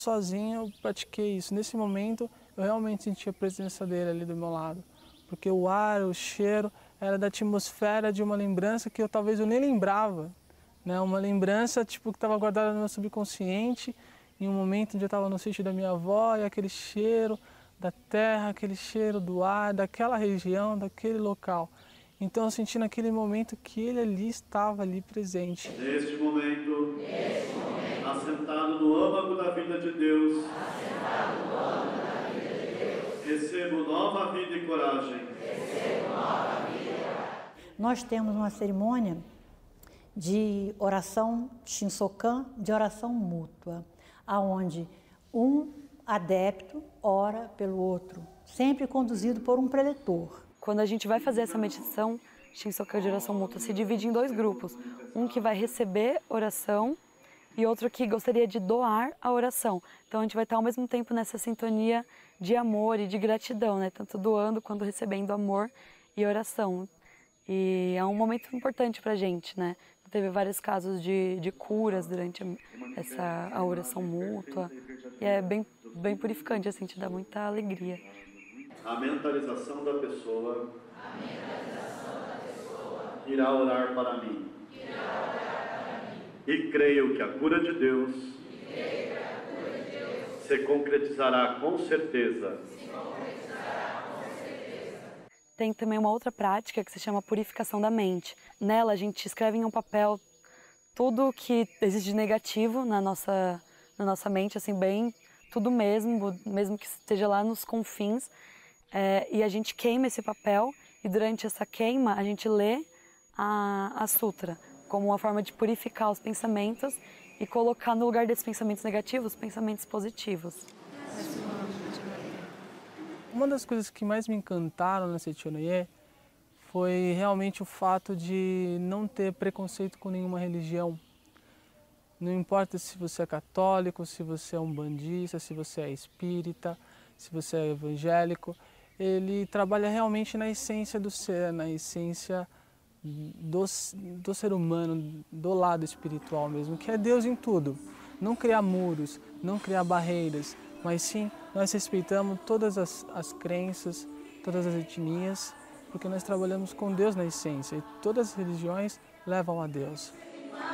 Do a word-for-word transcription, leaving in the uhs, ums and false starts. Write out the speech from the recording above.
Sozinho eu pratiquei isso. Nesse momento eu realmente senti a presença dele ali do meu lado. Porque o ar, o cheiro, era da atmosfera de uma lembrança que eu talvez eu nem lembrava. Né? Uma lembrança tipo, que estava guardada no meu subconsciente, em um momento onde eu estava no sítio da minha avó, e aquele cheiro da terra, aquele cheiro do ar, daquela região, daquele local. Então eu senti naquele momento que ele ali estava ali presente. Neste momento, Neste momento assentado no âmago da vida de Deus, assentado no âmago da vida de Deus, recebo nova vida e coragem. Recebo nova vida e coragem. Nós temos uma cerimônia de oração Shinsokan, de oração mútua, aonde um adepto ora pelo outro, sempre conduzido por um preletor. Quando a gente vai fazer essa meditação, Shinsokan de oração mútua se divide em dois grupos. Um que vai receber oração e outro que gostaria de doar a oração. Então a gente vai estar ao mesmo tempo nessa sintonia de amor e de gratidão, né? Tanto doando quanto recebendo amor e oração. E é um momento importante para a gente, né? Teve vários casos de, de curas durante essa a oração mútua. E é bem, bem purificante, assim, te dá muita alegria. A mentalização da pessoa, a mentalização da pessoa irá orar para mim. Irá orar para mim. E creio que a cura de Deus, e creio que a cura de Deus se concretizará com certeza. Se concretizará com certeza. Tem também uma outra prática que se chama purificação da mente. Nela a gente escreve em um papel tudo que existe de negativo na nossa, na nossa mente, assim, bem, tudo mesmo, mesmo que esteja lá nos confins. É, e a gente queima esse papel e durante essa queima a gente lê a, a sutra como uma forma de purificar os pensamentos e colocar no lugar desses pensamentos negativos, pensamentos positivos. Uma das coisas que mais me encantaram na Sechonoye foi realmente o fato de não ter preconceito com nenhuma religião. Não importa se você é católico, se você é umbandista, se você é espírita, se você é evangélico, ele trabalha realmente na essência do ser, na essência do, do ser humano, do lado espiritual mesmo, que é Deus em tudo. Não criar muros, não criar barreiras, mas sim nós respeitamos todas as, as crenças, todas as etnias, porque nós trabalhamos com Deus na essência e todas as religiões levam a Deus.